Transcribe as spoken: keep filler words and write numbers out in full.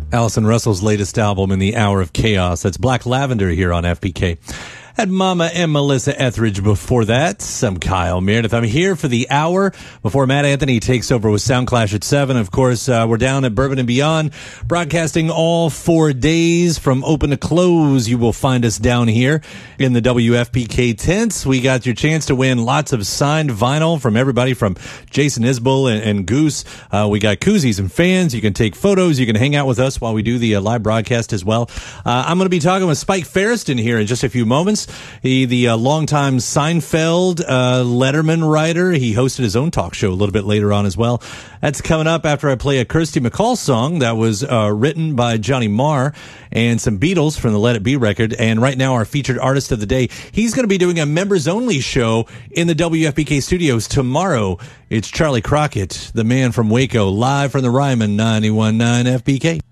Allison Russell's latest album in the Hour of Chaos. That's Black Lavender here on F P K. Had Mama and Melissa Etheridge before that. I'm Kyle Meredith. I'm here for the hour before Matt Anthony takes over with Soundclash at seven. Of course, uh, we're down at Bourbon and Beyond, broadcasting all four days from open to close. You will find us down here in the W F P K tents. We got your chance to win lots of signed vinyl from everybody from Jason Isbell and, and Goose. Uh, we got koozies and fans. You can take photos. You can hang out with us while we do the uh, live broadcast as well. Uh, I'm going to be talking with Spike Feresten here in just a few moments. He, the uh, longtime Seinfeld uh, Letterman writer. He hosted his own talk show a little bit later on as well. That's coming up after I play a Kirsty MacColl song that was uh, written by Johnny Marr and some Beatles from the Let It Be record. And right now, our featured artist of the day, he's going to be doing a members-only show in the W F P K studios tomorrow. It's Charlie Crockett, the man from Waco, live from the Ryman ninety-one point nine F P K.